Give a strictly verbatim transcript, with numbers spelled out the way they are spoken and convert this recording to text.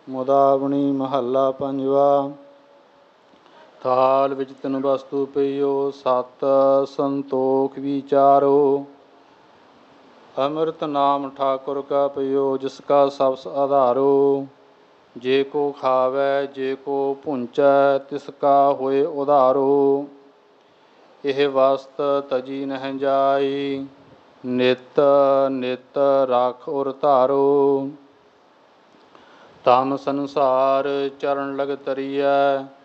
ਮੁਦਾਵਣੀ ਮਹੱਲਾ ਪੰਜਵਾ। ਥਾਲ ਵਿੱਚ ਤਿੰਨ ਵਸਤੂ ਪਈਓ, ਸਤ ਸੰਤੋਖ ਵਿਚਾਰੋ। ਅੰਮ੍ਰਿਤ ਨਾਮ ਠਾਕੁਰ ਕਾ ਪਈਓ, ਜਿਸ ਕਾ ਸਬਸ ਆਧਾਰੋ। ਜੇ ਕੋ ਖਾਵੈ ਜੇ ਕੋ ਭੁੰਚੈ, ਤਿਸ ਕਾ ਹੋਏ ਉਧਾਰੋ। ਇਹ ਵਸਤ ਤਜੀ ਨਹਿ ਜਾਈ, ਨਿਤ ਨਿਤ ਰਾਖ ਉਰ ਧਾਰੋ। ਤਮ ਸੰਸਾਰ ਚਰਨ ਲਗ ਤਰੀਐ,